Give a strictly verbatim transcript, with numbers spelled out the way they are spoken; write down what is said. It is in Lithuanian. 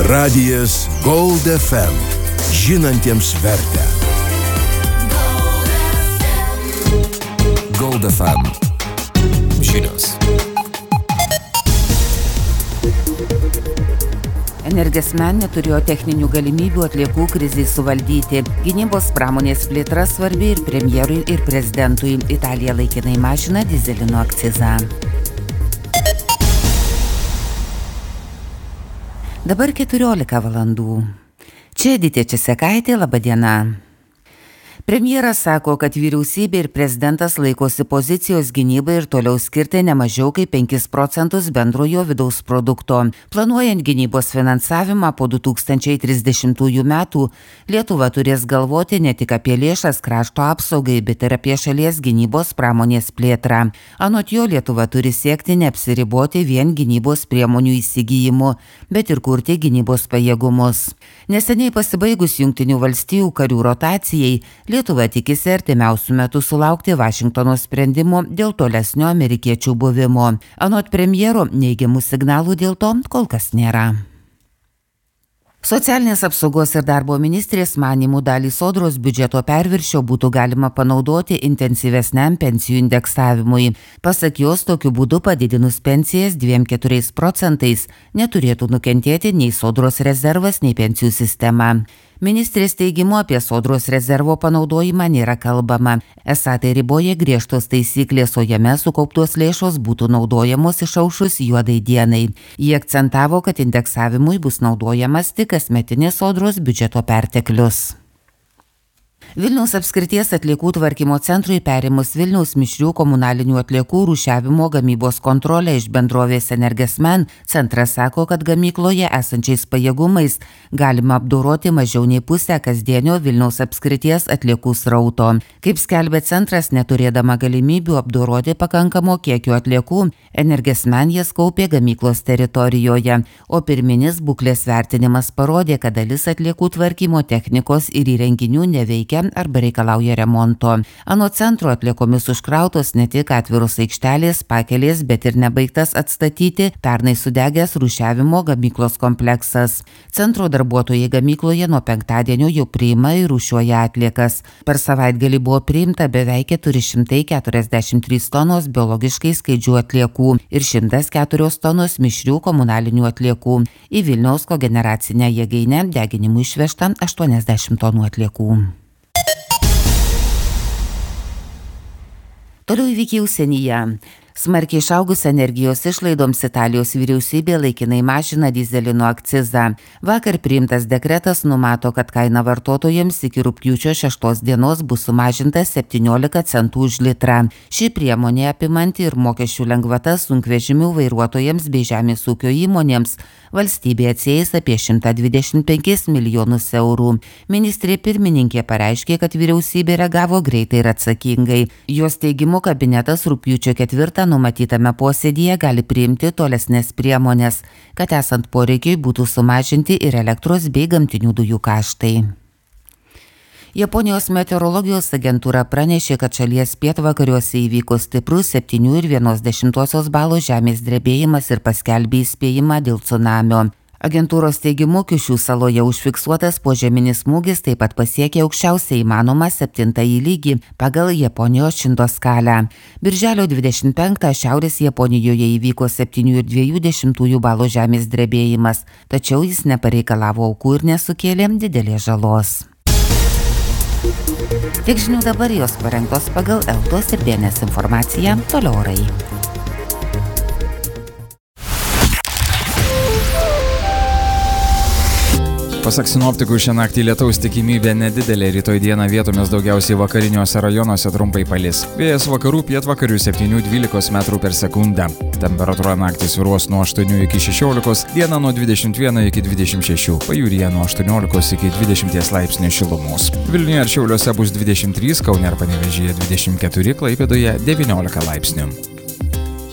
Radijas Gold F M. Žinantiems vertę. Gold F M. Žinios. Energesmen neturėjo techninių galimybių atliekų krizai suvaldyti. Gynybos pramonės plėtra svarbi ir premjerui, ir prezidentui. Italija laikinai mažina dyzelino akcizą. Dabar keturiolika valandų. Čia Editė Česekaitė, laba diena. Premjeras sako, kad vyriausybė ir prezidentas laikosi pozicijos gynybai ir toliau skirti ne mažiau kaip penkis procentus bendrojo vidaus produkto. Planuojant gynybos finansavimą po du tūkstančiai trisdešimtųjų metų, Lietuva turės galvoti ne tik apie lėšas krašto apsaugai, bet ir apie šalies gynybos pramonės plėtrą. Anot jo, Lietuva turi siekti neapsiriboti vien gynybos priemonių įsigijimu, bet ir kurti gynybos pajėgumus. Neseniai pasibaigus Jungtinių valstijų karių rotacijai, Lietuva tikisi artimiausių metų sulaukti Vašingtono sprendimo dėl tolesnio amerikiečių buvimo. Anot premjero, neigiamų signalų dėl to kol kas nėra. Socialinės apsaugos ir darbo ministrės manymų dalį sodros biudžeto perviršio būtų galima panaudoti intensyvesniam pensijų indeksavimui. Pasak jos, tokiu būdu padidinus pensijas dviem keturiais procentais neturėtų nukentėti nei sodros rezervas, nei pensijų sistema. Ministrės teigimu apie sodros rezervo panaudojimą nėra kalbama. Esą tai riboja griežtos taisyklės, o jame sukauptos lėšos būtų naudojamos išaušus juodai dienai. Jie akcentavo, kad indeksavimui bus naudojamas tik kasmetinis sodros biudžeto perteklius. Vilniaus apskrities atliekų tvarkymo centrui perėmus Vilniaus mišrių komunalinių atliekų rūšiavimo gamybos kontrolę iš bendrovės Energesmen, centras sako, kad gamykloje esančiais pajėgumais galima apdoroti mažiau nei pusę kasdienio Vilniaus apskrities atliekų srauto. Kaip skelbia centras, neturėdama galimybių apdoroti pakankamo kiekio atliekų, Energesmen jas kaupė gamyklos teritorijoje, o pirminis būklės vertinimas parodė, kad dalis atliekų tvarkymo technikos ir įrenginių neveikia arba reikalauja remonto. Anot centro, atliekomis užkrautos ne tik atviros aikštelės, pakelės, bet ir nebaigtas atstatyti pernai sudegęs rūšiavimo gamyklos kompleksas. Centro darbuotojai gamykloje nuo penktadienio jau priima ir rūšiuoja atliekas. Per savaitgalį buvo priimta beveik keturi šimtai keturiasdešimt trys tonos biologiškai skaidžių atliekų ir šimtas keturios tonos mišrių komunalinių atliekų. Į Vilniaus kogeneracinę jėgainę deginimui išvežta aštuoniasdešimt tonų atliekų. Toliau įvykiai užsienyje. Smarkiai išaugus energijos išlaidoms Italijos vyriausybė laikinai mažina dyzelino akcizą. Vakar priimtas dekretas numato, kad kaina vartotojams iki rugpjūčio šeštos dienos bus sumažinta septyniolika centų už litrą. Ši priemonė apimanti ir mokesčių lengvatas sunkvežimių vairuotojams bei žemės ūkio įmonėms. Valstybė atsieis apie šimtą dvidešimt penkis milijonus eurų. Ministrė pirmininkė pareiškė, kad vyriausybė reagavo greitai ir atsakingai. Jos teigimu, kabinetas rugpjūčio ketvirtą numatytame posėdyje gali priimti tolesnės priemonės, kad esant poreikiui būtų sumažinti ir elektros bei gamtinių dujų kaštai. Japonijos meteorologijos agentūra pranešė, kad šalies pietvakariuose įvyko stiprus septynių ir vienos dešimtosios balo žemės drebėjimas ir paskelbė įspėjimą dėl cunamio. Agentūros teigimu, Kišių saloje užfiksuotas požeminis smūgis taip pat pasiekė aukščiausiai įmanomą septintąjį lygį pagal Japonijos Šindo skalę. Birželio dvidešimt penktą Šiaurės Japonijoje įvyko septynių ir dviejų dešimtųjų balo žemės drebėjimas, tačiau jis nepareikalavo aukų ir nesukėlė didelės žalos. Tiek žinių dabar, jos parengtos pagal Eltos ir D N S informaciją. Toliau orai. Pasak sinoptikų, šią naktį lietaus tikimybė nedidelė, rytoj dieną vietomis daugiausiai vakariniuose rajonuose trumpai palis. Vėjas vakarų pietvakarių septynių dvylikos metrų per sekundę. Temperatūra naktį svyruos nuo aštuonių iki šešiolikos, dieną nuo dvidešimt vieno iki dvidešimt šešių, pajūryje nuo aštuoniolikos iki dvidešimties laipsnių šilumos. Vilniuje ir Šiauliuose bus dvidešimt trys, Kaune ir Panevėžyje dvidešimt keturi, Klaipėdoje devyniolika laipsnių.